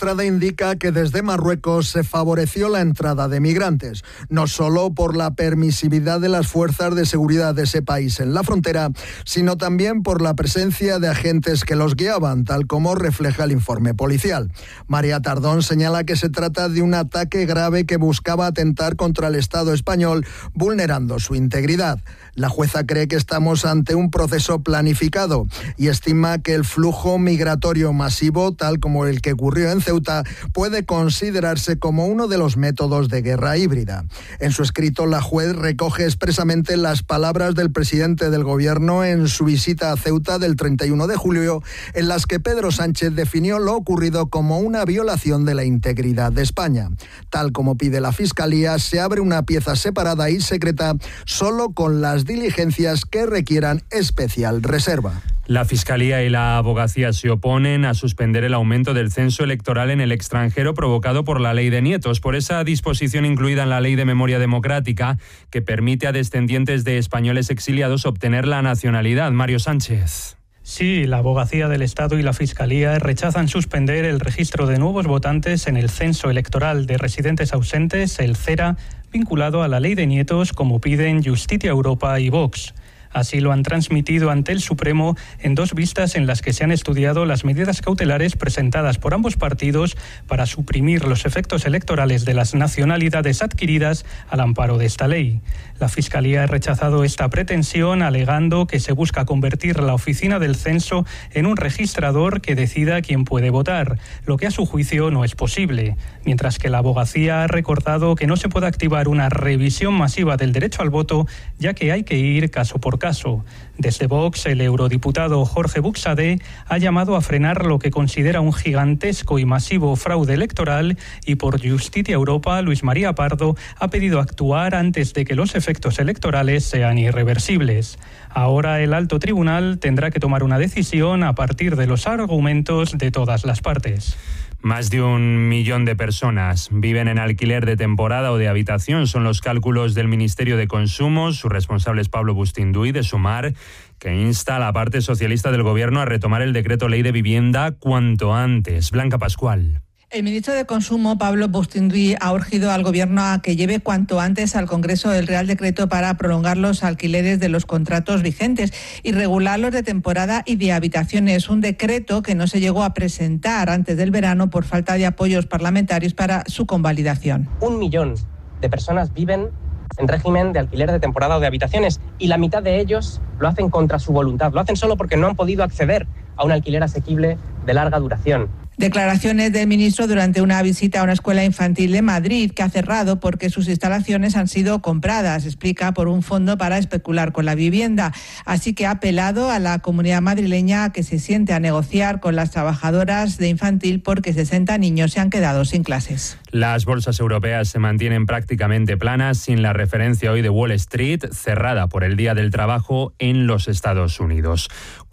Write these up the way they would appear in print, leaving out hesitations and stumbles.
magistrada indica que desde Marruecos se favoreció la entrada de migrantes, no solo por la permisividad de las fuerzas de seguridad de ese país en la frontera, sino también por la presencia de agentes que los guiaban, tal como refleja el informe policial. María Tardón señala que se trata de un ataque grave que buscaba atentar contra el Estado español, vulnerando su integridad. La jueza cree que estamos ante un proceso planificado y estima que el flujo migratorio masivo, tal como el que ocurrió en Ceuta, puede considerarse como uno de los métodos de guerra híbrida. En su escrito, la juez recoge expresamente las palabras del presidente del Gobierno en su visita a Ceuta del 31 de julio, en las que Pedro Sánchez definió lo ocurrido como una violación de la integridad de España. Tal como pide la Fiscalía, se abre una pieza separada y secreta solo con las diligencias que requieran especial reserva. La Fiscalía y la Abogacía se oponen a suspender el aumento del censo electoral en el extranjero provocado por la Ley de Nietos, por esa disposición incluida en la Ley de Memoria Democrática que permite a descendientes de españoles exiliados obtener la nacionalidad. Mario Sánchez. Sí, la Abogacía del Estado y la Fiscalía rechazan suspender el registro de nuevos votantes en el censo electoral de residentes ausentes, el CERA, vinculado a la Ley de Nietos, como piden Justicia Europa y Vox. Así lo han transmitido ante el Supremo en dos vistas en las que se han estudiado las medidas cautelares presentadas por ambos partidos para suprimir los efectos electorales de las nacionalidades adquiridas al amparo de esta ley. La Fiscalía ha rechazado esta pretensión alegando que se busca convertir la oficina del censo en un registrador que decida quién puede votar, lo que a su juicio no es posible, mientras que la Abogacía ha recordado que no se puede activar una revisión masiva del derecho al voto, ya que hay que ir caso por caso. Desde Vox, el eurodiputado Jorge Buxadé ha llamado a frenar lo que considera un gigantesco y masivo fraude electoral y por Justicia Europa, Luis María Pardo ha pedido actuar antes de que los efectos electorales sean irreversibles. Ahora el alto tribunal tendrá que tomar una decisión a partir de los argumentos de todas las partes. Más de 1 millón de personas viven en alquiler de temporada o de habitación. Son los cálculos del Ministerio de Consumo. Su responsable es Pablo Bustinduy, de Sumar, que insta a la parte socialista del Gobierno a retomar el decreto ley de vivienda cuanto antes. Blanca Pascual. El ministro de Consumo, Pablo Bustinduy, ha urgido al Gobierno a que lleve cuanto antes al Congreso el Real Decreto para prolongar los alquileres de los contratos vigentes y regular los de temporada y de habitaciones. Un decreto que no se llegó a presentar antes del verano por falta de apoyos parlamentarios para su convalidación. 1 millón de personas viven en régimen de alquiler de temporada o de habitaciones y la mitad de ellos lo hacen contra su voluntad. Lo hacen solo porque no han podido acceder a un alquiler asequible de larga duración. Declaraciones del ministro durante una visita a una escuela infantil de Madrid que ha cerrado porque sus instalaciones han sido compradas, explica, por un fondo para especular con la vivienda. Así que ha apelado a la comunidad madrileña a que se siente a negociar con las trabajadoras de infantil porque 60 niños se han quedado sin clases. Las bolsas europeas se mantienen prácticamente planas sin la referencia hoy de Wall Street, cerrada por el Día del Trabajo en los Estados Unidos.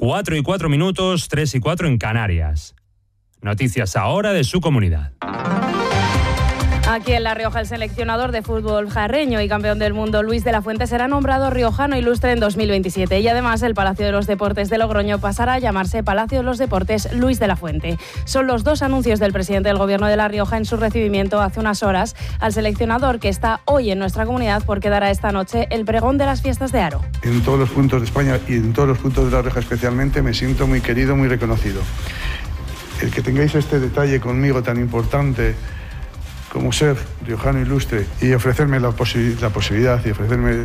4:04, 3:04 en Canarias. Noticias ahora de su comunidad. Aquí en La Rioja, el seleccionador de fútbol jarreño y campeón del mundo Luis de la Fuente será nombrado riojano ilustre en 2027 y además el Palacio de los Deportes de Logroño pasará a llamarse Palacio de los Deportes Luis de la Fuente. Son los dos anuncios del presidente del Gobierno de La Rioja en su recibimiento hace unas horas al seleccionador que está hoy en nuestra comunidad porque dará esta noche el pregón de las fiestas de Haro. En todos los puntos de España y en todos los puntos de La Rioja especialmente me siento muy querido, muy reconocido. El que tengáis este detalle conmigo tan importante como ser riojano ilustre y ofrecerme la posibilidad y ofrecerme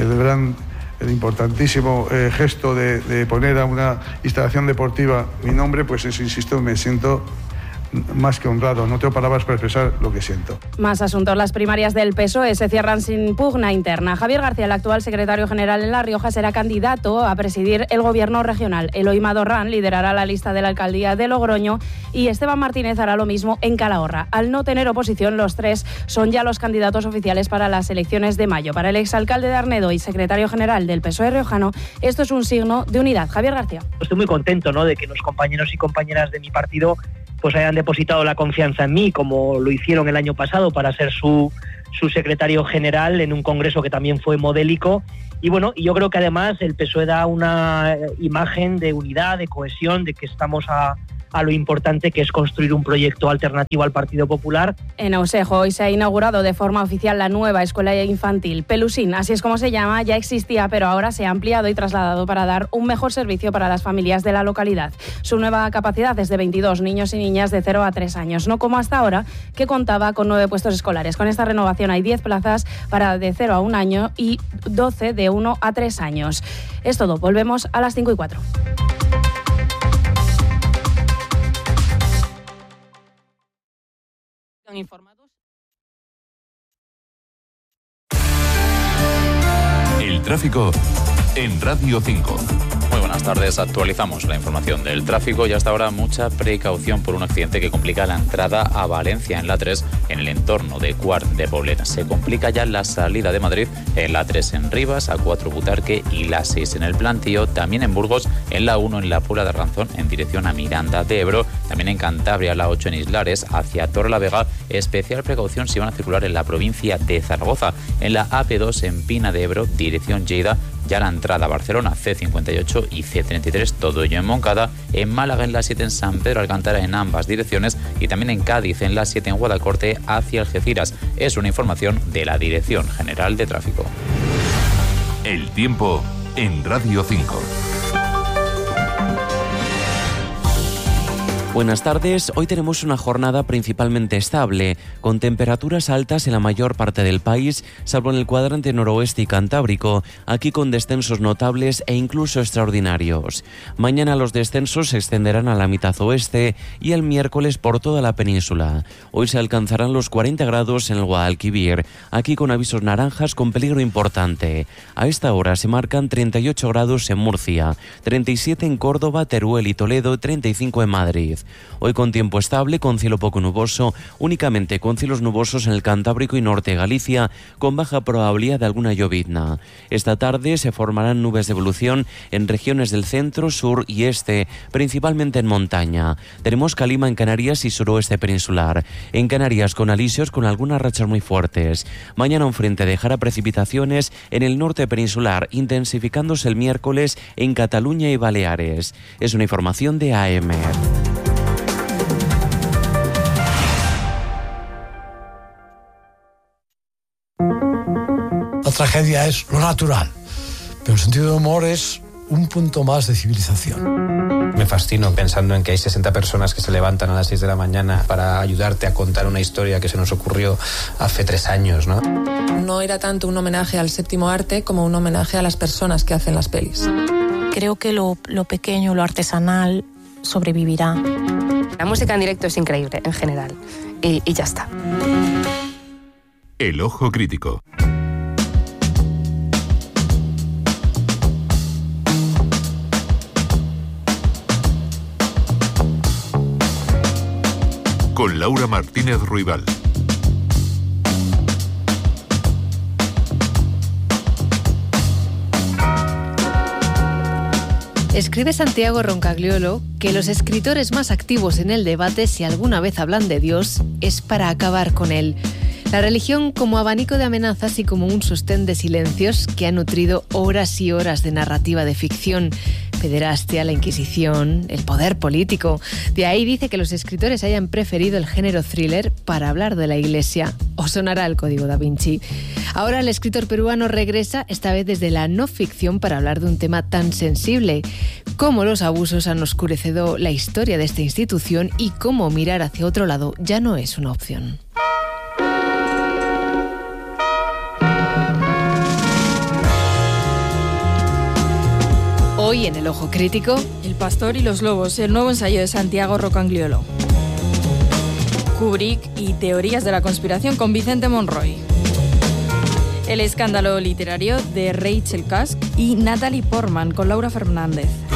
el importantísimo gesto de poner a una instalación deportiva mi nombre, pues eso, insisto, me siento más que honrado. No tengo palabras para expresar lo que siento. Más asuntos. Las primarias del PSOE se cierran sin pugna interna. Javier García, el actual secretario general en La Rioja, será candidato a presidir el gobierno regional. Eloy Madorrán liderará la lista de la alcaldía de Logroño y Esteban Martínez hará lo mismo en Calahorra. Al no tener oposición, los tres son ya los candidatos oficiales para las elecciones de mayo. Para el exalcalde de Arnedo y secretario general del PSOE riojano, esto es un signo de unidad. Javier García. Estoy muy contento, ¿no?, de que los compañeros y compañeras de mi partido pues hayan depositado la confianza en mí, como lo hicieron el año pasado para ser su secretario general en un congreso que también fue modélico. Y bueno, yo creo que además el PSOE da una imagen de unidad, de cohesión, de que estamos a a lo importante que es construir un proyecto alternativo al Partido Popular. En Ausejo hoy se ha inaugurado de forma oficial la nueva escuela infantil. Pelusín, así es como se llama, ya existía, pero ahora se ha ampliado y trasladado para dar un mejor servicio para las familias de la localidad. Su nueva capacidad es de 22 niños y niñas de 0 a 3 años, no como hasta ahora, que contaba con 9 puestos escolares. Con esta renovación hay 10 plazas para de 0 a 1 año y 12 de 1 a 3 años. Es todo, volvemos a las 5:04. Informados. El tráfico en Radio 5. Muy buenas tardes, actualizamos la información del tráfico y hasta ahora mucha precaución por un accidente que complica la entrada a Valencia en la 3 en el entorno de Quart de Poblet. Se complica ya la salida de Madrid en la 3 en Rivas, A4 Butarque y la 6 en el Plantío, también en Burgos, en la 1 en la Puebla de Arganzón en dirección a Miranda de Ebro, también en Cantabria la 8 en Islares hacia Torrelavega. Especial precaución si van a circular en la provincia de Zaragoza, en la AP2 en Pina de Ebro, dirección Lleida, ya la entrada a Barcelona, C58 y C33, todo ello en Moncada, en Málaga en la 7 en San Pedro Alcántara en ambas direcciones y también en Cádiz en la 7 en Guadacorte hacia Algeciras. Es una información de la Dirección General de Tráfico. El tiempo en Radio 5. Buenas tardes, hoy tenemos una jornada principalmente estable, con temperaturas altas en la mayor parte del país, salvo en el cuadrante noroeste y cantábrico, aquí con descensos notables e incluso extraordinarios. Mañana los descensos se extenderán a la mitad oeste y el miércoles por toda la península. Hoy se alcanzarán los 40 grados en el Guadalquivir, aquí con avisos naranjas con peligro importante. A esta hora se marcan 38 grados en Murcia, 37 en Córdoba, Teruel y Toledo, 35 en Madrid. Hoy con tiempo estable, con cielo poco nuboso, únicamente con cielos nubosos en el Cantábrico y norte de Galicia, con baja probabilidad de alguna llovizna. Esta tarde se formarán nubes de evolución en regiones del centro, sur y este, principalmente en montaña. Tenemos calima en Canarias y suroeste peninsular. En Canarias con alisios con algunas rachas muy fuertes. Mañana un frente dejará precipitaciones en el norte peninsular, intensificándose el miércoles en Cataluña y Baleares. Es una información de AM. La tragedia es lo natural, pero el sentido de humor es un punto más de civilización. Me fascino pensando en que hay 60 personas que se levantan a las 6 de la mañana para ayudarte a contar una historia que se nos ocurrió hace 3 años, ¿no? No era tanto un homenaje al séptimo arte como un homenaje a las personas que hacen las pelis. Creo que lo pequeño, lo artesanal, sobrevivirá. La música en directo es increíble, en general, y ya está. El ojo crítico. Con Laura Martínez Ruibal. Escribe Santiago Roncagliolo que los escritores más activos en el debate, si alguna vez hablan de Dios, es para acabar con él. La religión como abanico de amenazas y como un sostén de silencios que ha nutrido horas y horas de narrativa de ficción. Pederastia, la Inquisición, el poder político. De ahí dice que los escritores hayan preferido el género thriller para hablar de la Iglesia. O sonará el Código Da Vinci. Ahora el escritor peruano regresa, esta vez desde la no ficción, para hablar de un tema tan sensible. Cómo los abusos han oscurecido la historia de esta institución y cómo mirar hacia otro lado ya no es una opción. Hoy en El Ojo Crítico, El pastor y los lobos, el nuevo ensayo de Santiago Roncagliolo. Kubrick y teorías de la conspiración con Vicente Monroy. El escándalo literario de Rachel Cusk y Natalie Portman con Laura Fernández.